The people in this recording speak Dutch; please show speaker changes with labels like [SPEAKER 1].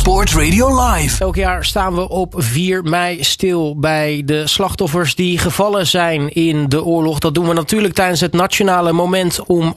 [SPEAKER 1] Sport Radio Live.
[SPEAKER 2] Elk jaar staan we op 4 mei stil bij de slachtoffers die gevallen zijn in de oorlog. Dat doen we natuurlijk tijdens het nationale moment om